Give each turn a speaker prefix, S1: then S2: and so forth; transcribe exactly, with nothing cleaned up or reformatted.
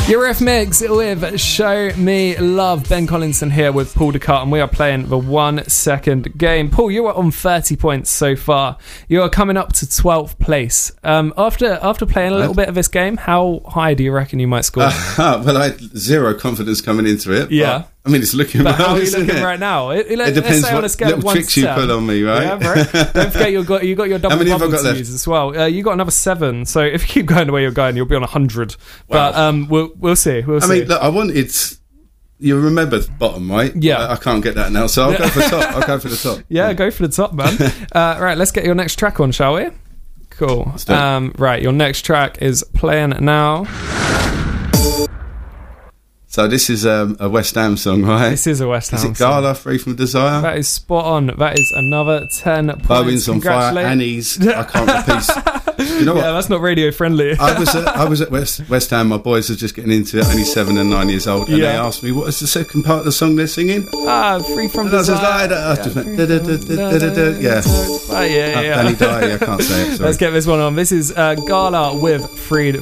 S1: Eurythmics with Show Me Love. Ben Collinson here with Paul Descartes, and we are playing the one second game. Paul, you are on thirty points so far. You are coming up to twelfth place. Um, after after playing a little bit of this game, how high do you reckon you might score?
S2: Uh, well, I had zero confidence coming into it.
S1: Yeah.
S2: I mean, it's looking
S1: but
S2: well,
S1: how are you
S2: isn't
S1: looking
S2: it?
S1: right now? It, it,
S2: it depends
S1: what
S2: on a scale
S1: little
S2: of
S1: one
S2: tricks
S1: to
S2: you
S1: ten.
S2: pull on me, right?
S1: Yeah, right. Don't forget you got you got your double
S2: How many have I
S1: bubble
S2: got
S1: to
S2: left?
S1: use as well. Uh, you got another seven. So if you keep going the way you're going, you'll be on a hundred.
S2: Wow.
S1: But um, we'll we'll see. We'll
S2: I
S1: see.
S2: mean, look, I wanted. You remember the bottom, right?
S1: Yeah.
S2: I, I can't get that now, so I'll go for the top. I'll go for the top.
S1: Yeah, go for the top, man. uh, right, let's get your next track on, shall we? Cool. Um, right, your next track is playing now.
S2: So this is um, a West Ham song, right?
S1: This is a West Ham
S2: song. Is it
S1: song.
S2: Gala, Free From Desire?
S1: That is spot on. That is another ten points.
S2: Bowen's on fire. Annie's. I can't repeat. You know what?
S1: Yeah, that's not radio friendly.
S2: I was at, I was at West, West Ham. My boys are just getting into it, only seven and nine years old, and
S1: Yeah.
S2: they asked me, what is the second part of the song they're singing?
S1: Ah, Free From
S2: And I was just
S1: Desire.
S2: like, I just went, da, da, da, da, da, da, yeah.
S1: Oh, yeah, yeah, yeah.
S2: Danny Dyer, I can't say it, sorry.
S1: Let's get this one on. This is uh, Gala with Freed